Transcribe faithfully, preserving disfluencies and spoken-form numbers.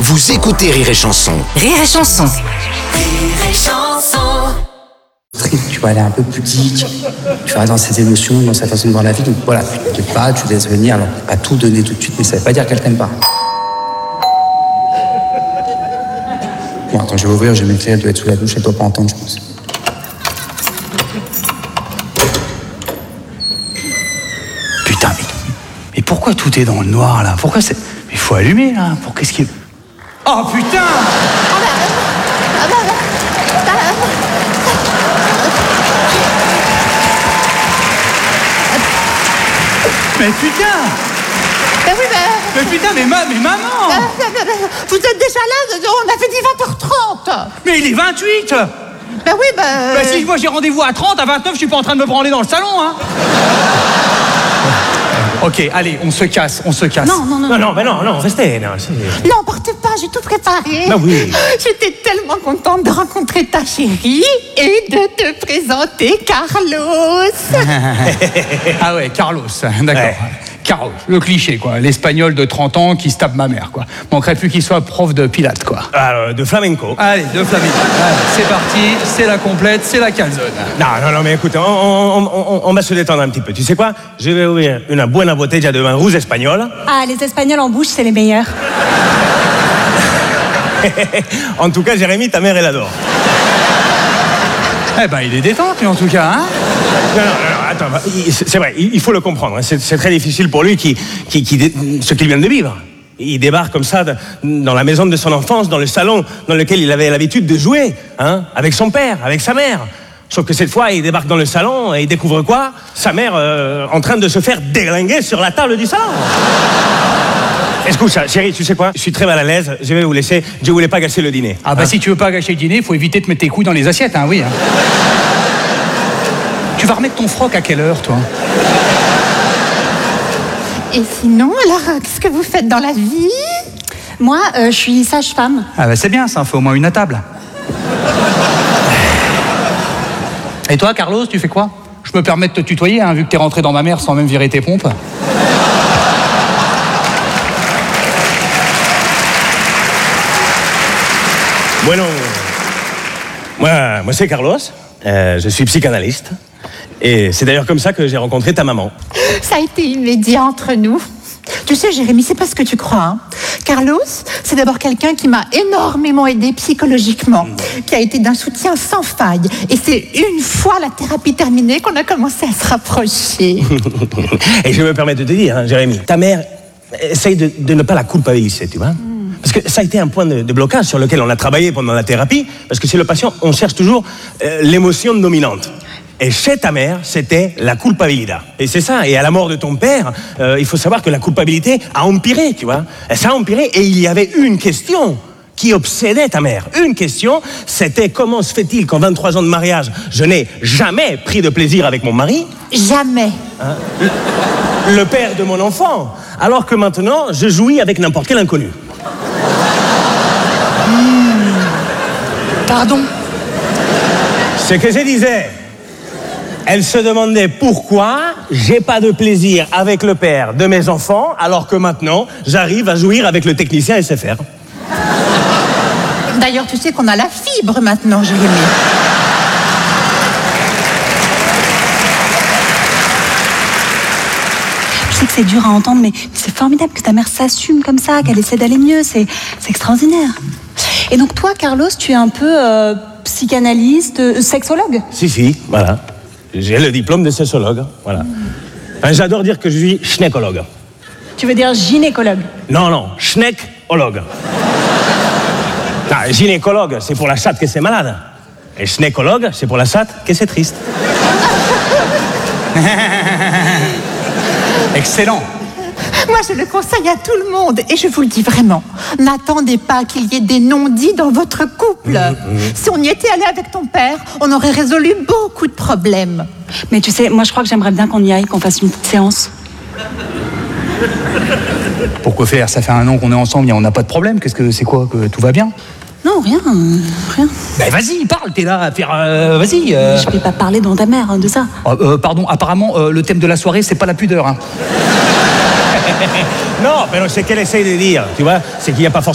Vous écoutez Rire et Chanson. Rire et Chanson. Rire et Chanson. Tu vas aller un peu plus geek, tu vas dans ses émotions, dans sa façon de voir la vie. Donc voilà, tu te pas, tu laisses venir. Alors, pas tout donner tout de suite, mais ça veut pas dire qu'elle t'aime pas. Bon, attends, je vais ouvrir, je vais m'écrire, elle doit être sous la douche, elle doit pas entendre, je pense. Putain, mais, mais pourquoi tout est dans le noir là? Pourquoi c'est. Mais il faut allumer là, pour qu'est-ce qu'il. Oh putain! Mais putain! Ben oui, ben... Mais putain, mais, ma, mais maman! Vous êtes déjà là, on avait dit vingt heures trente. Mais il est vingt-huit! Ben oui, ben... Bah si moi j'ai rendez-vous à trente, à vingt-neuf, je suis pas en train de me branler dans le salon, hein! Ok, allez, on se casse, on se casse. Non, non, non. Non, non, ben non, non, restez. Non, c'est... Non, partez pas, j'ai tout préparé. Bah oui. J'étais tellement contente de rencontrer ta chérie et de te présenter Carlos. Ah ouais, Carlos, d'accord. Ouais. Carlos, le cliché, quoi. L'espagnol de trente ans qui se tape ma mère, quoi. Manquerait plus qu'il soit prof de pilates, quoi. Alors, de flamenco. Allez, de flamenco. Allez, c'est parti, c'est la complète, c'est la calzone. Non, non, non, mais écoute, on, on, on, on va se détendre un petit peu. Tu sais quoi? Je vais ouvrir une buena botella de vin rouge espagnol. Ah, les Espagnols en bouche, c'est les meilleurs. En tout cas, Jérémy, ta mère, elle adore. Eh ben, il est détente, lui, en tout cas, hein. Non, non, non, attends, bah, il- c'est c'est vrai, il il faut le comprendre. hein. C'est c'est très difficile pour lui qui, qui, qui dé- ce qu'il vient de vivre. Il débarque comme ça de- dans la maison de son enfance, dans le salon dans lequel il avait l'habitude de jouer, hein, avec son père, avec sa mère. Sauf que cette fois, il débarque dans le salon et il découvre quoi? Sa mère euh, en train de se faire déglinguer sur la table du salon. Écoute, ça, chérie, tu sais quoi? Je suis très mal à l'aise, je vais vous laisser. Je voulais pas gâcher le dîner. Ah bah Hein? si tu veux pas gâcher le dîner, faut éviter de mettre tes couilles dans les assiettes, hein, oui. Hein. Tu vas remettre ton froc à quelle heure, toi? Et sinon, alors, euh, qu'est-ce que vous faites dans la vie? Moi, euh, je suis sage-femme. Ah bah c'est bien, ça en fait au moins une à table. Et toi, Carlos, tu fais quoi? Je me permets de te tutoyer, hein, vu que t'es rentré dans ma mère sans même virer tes pompes. Bueno, moi, moi c'est Carlos, euh, je suis psychanalyste. Et c'est d'ailleurs comme ça que j'ai rencontré ta maman. Ça a été immédiat entre nous. Tu sais, Jérémy, c'est pas ce que tu crois. Hein. Carlos, c'est d'abord quelqu'un qui m'a énormément aidé psychologiquement, qui a été d'un soutien sans faille. Et c'est une fois la thérapie terminée qu'on a commencé à se rapprocher. Et je me permets de te dire, hein, Jérémy, ta mère essaye de, de ne pas la culpabiliser, tu vois. Parce que ça a été un point de, de blocage sur lequel on a travaillé pendant la thérapie, parce que chez le patient, on cherche toujours euh, l'émotion dominante. Et chez ta mère, c'était la culpabilité. Et c'est ça. Et à la mort de ton père, euh, il faut savoir que la culpabilité a empiré, tu vois. Et ça a empiré, et il y avait une question qui obsédait ta mère. Une question, c'était comment se fait-il qu'en vingt-trois ans de mariage, je n'ai jamais pris de plaisir avec mon mari, Jamais. le père de mon enfant, alors que maintenant, je jouis avec n'importe quel inconnu. Pardon? Ce que je disais, elle se demandait pourquoi j'ai pas de plaisir avec le père de mes enfants, alors que maintenant, j'arrive à jouir avec le technicien S F R. D'ailleurs, tu sais qu'on a la fibre maintenant, Jérémy. Je sais que c'est dur à entendre, mais c'est formidable que ta mère s'assume comme ça, qu'elle essaie d'aller mieux. C'est, c'est extraordinaire. Et donc toi, Carlos, tu es un peu euh, psychanalyste, euh, sexologue. Si, si, voilà. J'ai le diplôme de sexologue, voilà. Enfin, j'adore dire que je suis schneckologue. Tu veux dire gynécologue. Non, non, schneckologue. Non, gynécologue, c'est pour la chatte que c'est malade. Et schneckologue, c'est pour la chatte que c'est triste. Excellent. Moi, je le conseille à tout le monde, et je vous le dis vraiment. N'attendez pas qu'il y ait des non-dits dans votre couple. Si on y était allé avec ton père, on aurait résolu beaucoup de problèmes. Mais tu sais, moi je crois que j'aimerais bien qu'on y aille, qu'on fasse une petite séance. Pourquoi faire? Ça fait un an qu'on est ensemble et on n'a pas de problème. Qu'est-ce que c'est quoi? Que tout va bien? Non, rien, euh, rien. Ben vas-y, parle, t'es là à faire... euh, vas-y. euh. Je vais pas parler devant ta mère hein, de ça. Oh, euh, pardon, apparemment, euh, le thème de la soirée, c'est pas la pudeur. Hein. Non, mais ce qu'elle essaye de dire, tu vois, c'est qu'il n'y a pas forcément